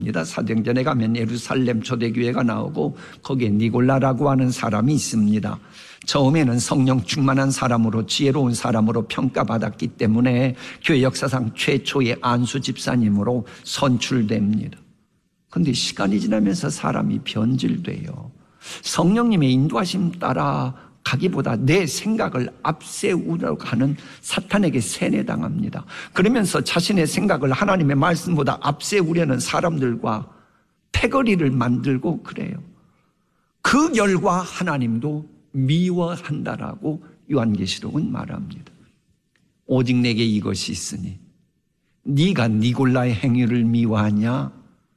사도행전에 가면 예루살렘 초대교회가 나오고 거기에 니골라라고 하는 사람이 있습니다. 처음에는 성령 충만한 사람으로 지혜로운 사람으로 평가받았기 때문에 교회 역사상 최초의 안수 집사님으로 선출됩니다. 그런데 시간이 지나면서 사람이 변질돼요. 성령님의 인도하심 따라 가기보다 내 생각을 앞세우려고 하는 사탄에게 세뇌당합니다. 그러면서 자신의 생각을 하나님의 말씀보다 앞세우려는 사람들과 패거리를 만들고 그래요. 그 결과 하나님도 미워한다라고 요한계시록은 말합니다. 오직 내게 이것이 있으니 네가 니골라의 행위를 미워하냐?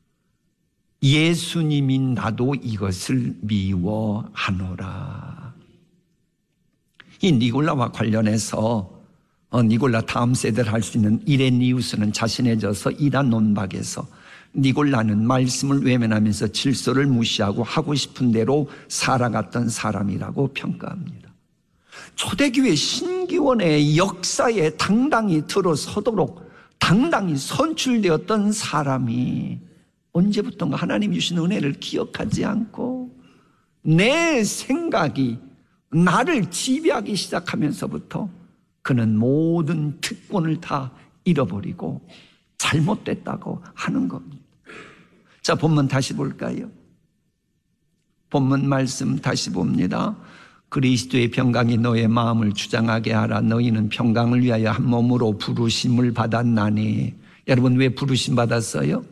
예수님이 나도 이것을 미워하노라. 이 니골라와 관련해서 니골라 다음 세대를 할 수 있는 이레니우스는 자신의 저서 이단 논박에서 니골라는 말씀을 외면하면서 질서를 무시하고 하고 싶은 대로 살아갔던 사람이라고 평가합니다. 초대교회 신기원의 역사에 당당히 들어서도록 당당히 선출되었던 사람이 언제부턴가 하나님 주신 은혜를 기억하지 않고 내 생각이 나를 지배하기 시작하면서부터 그는 모든 특권을 다 잃어버리고 잘못됐다고 하는 겁니다. 자, 본문 다시 볼까요? 본문 말씀 다시 봅니다. 그리스도의 평강이 너의 마음을 주장하게 하라. 너희는 평강을 위하여 한 몸으로 부르심을 받았나니. 여러분, 왜 부르심 받았어요?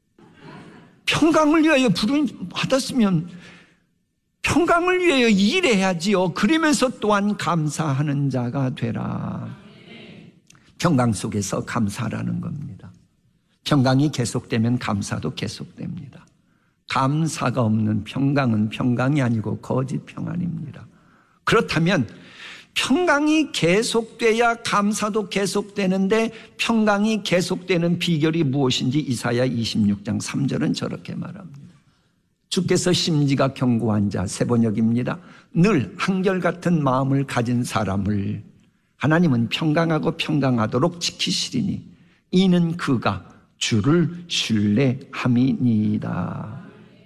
평강을 위하여 부르심 받았으면 평강을 위하여 일해야지요. 그러면서 또한 감사하는 자가 되라. 평강 속에서 감사라는 겁니다. 평강이 계속되면 감사도 계속됩니다. 감사가 없는 평강은 평강이 아니고 거짓 평안입니다. 그렇다면 평강이 계속돼야 감사도 계속되는데 평강이 계속되는 비결이 무엇인지 이사야 26장 3절은 저렇게 말합니다. 주께서 심지가 견고한 자, 세번역입니다. 늘 한결같은 마음을 가진 사람을 하나님은 평강하고 평강하도록 지키시리니 이는 그가 주를 신뢰함이니이다.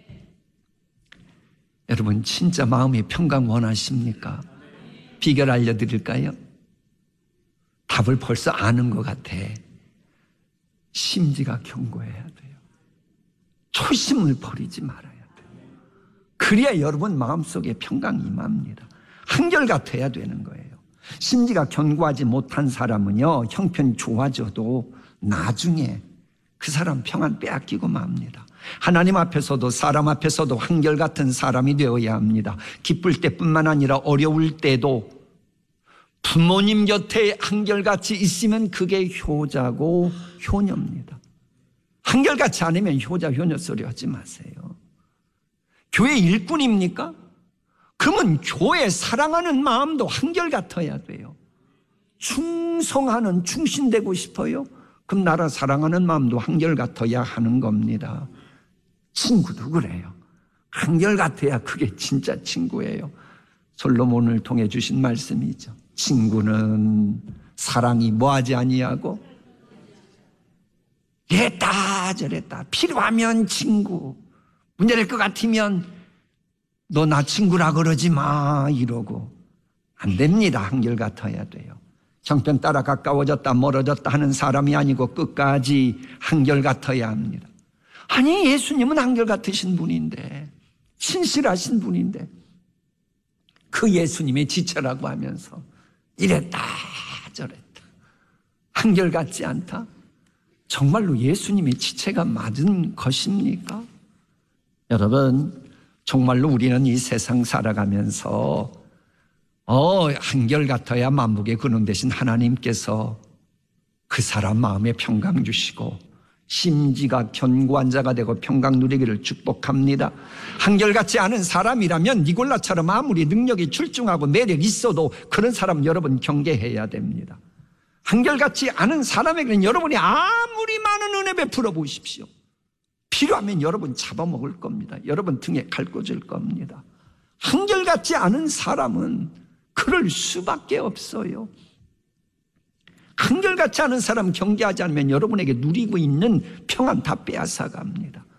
여러분, 진짜 마음의 평강 원하십니까? 비결 알려드릴까요? 답을 벌써 아는 것 같아. 심지가 견고해야 돼요. 초심을 버리지 말아요. 그래야 여러분 마음속에 평강이 임합니다. 한결같아야 되는 거예요. 심지가 견고하지 못한 사람은요, 형편이 좋아져도 나중에 그 사람 평안 빼앗기고 맙니다. 하나님 앞에서도 사람 앞에서도 한결같은 사람이 되어야 합니다. 기쁠 때뿐만 아니라 어려울 때도 부모님 곁에 한결같이 있으면 그게 효자고 효녀입니다. 한결같이 않으면 효자 효녀 소리 하지 마세요. 교회 일꾼입니까? 그러면 교회 사랑하는 마음도 한결같아야 돼요. 충성하는 충신되고 싶어요? 그럼 나라 사랑하는 마음도 한결같아야 하는 겁니다. 친구도 그래요. 한결같아야 그게 진짜 친구예요. 솔로몬을 통해 주신 말씀이죠. 친구는 사랑이 뭐하지 아니하고 이랬다 저랬다 필요하면 친구, 문제될 것 같으면 너 나 친구라 그러지 마 이러고. 안 됩니다. 한결같아야 돼요. 형편 따라 가까워졌다 멀어졌다 하는 사람이 아니고 끝까지 한결같아야 합니다. 아니, 예수님은 한결같으신 분인데, 신실하신 분인데 그 예수님의 지체라고 하면서 이랬다 저랬다 한결같지 않다? 정말로 예수님의 지체가 맞은 것입니까? 여러분, 정말로 우리는 이 세상 살아가면서 한결같아야 만복의 근원 되신 하나님께서 그 사람 마음에 평강 주시고 심지가 견고한 자가 되고 평강 누리기를 축복합니다. 한결같지 않은 사람이라면 니골라처럼 아무리 능력이 출중하고 매력이 있어도 그런 사람 여러분 경계해야 됩니다. 한결같지 않은 사람에게는 여러분이 아무리 많은 은혜 베풀어 보십시오. 필요하면 여러분 잡아먹을 겁니다. 여러분 등에 갈 꽂을 겁니다. 한결같지 않은 사람은 그럴 수밖에 없어요. 한결같지 않은 사람 경계하지 않으면 여러분에게 누리고 있는 평안 다 빼앗아 갑니다.